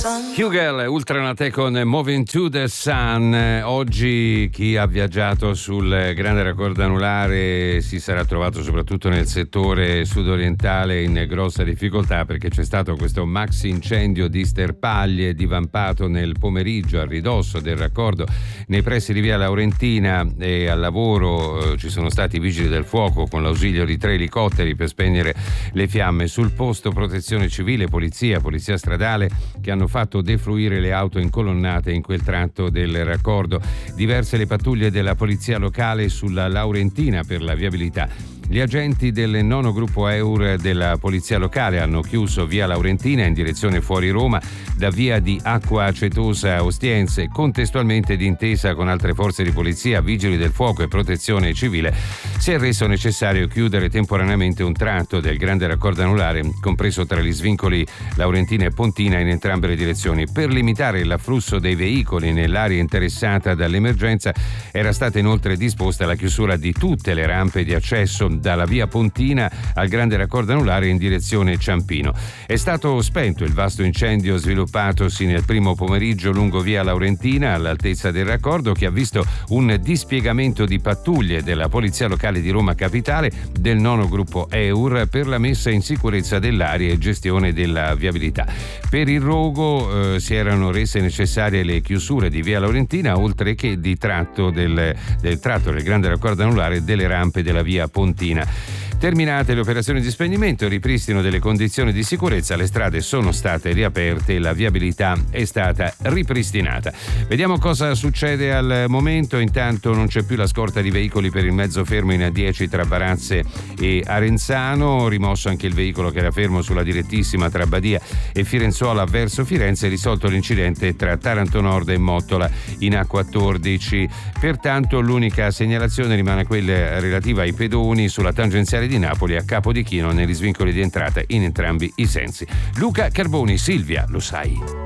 Hugel, Ultranate con Moving to the Sun. Oggi chi ha viaggiato sul grande raccordo anulare si sarà trovato soprattutto nel settore sudorientale in grossa difficoltà, perché c'è stato questo maxi incendio di sterpaglie divampato nel pomeriggio a ridosso del raccordo nei pressi di via Laurentina, e al lavoro ci sono stati i vigili del fuoco con l'ausilio di 3 elicotteri per spegnere le fiamme. Sul posto protezione civile, polizia stradale, che hanno fatto defluire le auto incolonnate in quel tratto del raccordo. Diverse le pattuglie della polizia locale sulla Laurentina per la viabilità. Gli agenti del 9° gruppo EUR della polizia locale hanno chiuso via Laurentina in direzione fuori Roma da via di Acqua Acetosa Ostiense. Contestualmente, d'intesa con altre forze di polizia, vigili del fuoco e protezione civile, si è reso necessario chiudere temporaneamente un tratto del grande raccordo anulare compreso tra gli svincoli Laurentina e Pontina in entrambe le direzioni. Per limitare l'afflusso dei veicoli nell'area interessata dall'emergenza era stata inoltre disposta la chiusura di tutte le rampe di accesso dalla via Pontina al grande raccordo anulare in direzione Ciampino. È stato spento il vasto incendio sviluppatosi nel primo pomeriggio lungo via Laurentina all'altezza del raccordo, che ha visto un dispiegamento di pattuglie della polizia locale di Roma Capitale, del 9° gruppo EUR per la messa in sicurezza dell'area e gestione della viabilità. Per il rogo si erano rese necessarie le chiusure di via Laurentina, oltre che di tratto del tratto del grande raccordo anulare e delle rampe della via Pontina. Terminate le operazioni di spegnimento e ripristino delle condizioni di sicurezza, le strade sono state riaperte e la viabilità è stata ripristinata. Vediamo cosa succede al momento. Intanto non c'è più la scorta di veicoli per il mezzo fermo in A10 tra Varazze e Arenzano, rimosso anche il veicolo che era fermo sulla direttissima tra Badia e Firenzuola verso Firenze, risolto l'incidente tra Taranto Nord e Mottola in A14. Pertanto l'unica segnalazione rimane quella relativa ai pedoni sulla tangenziale di Napoli a Capodichino negli svincoli di entrata in entrambi i sensi. Luca Carboni, Silvia, lo sai.